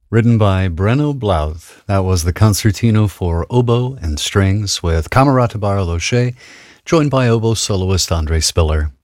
Written by Brenno Blauth. That was the concertino for oboe and strings with Camerata Barloche, joined by oboe soloist Andre Spiller.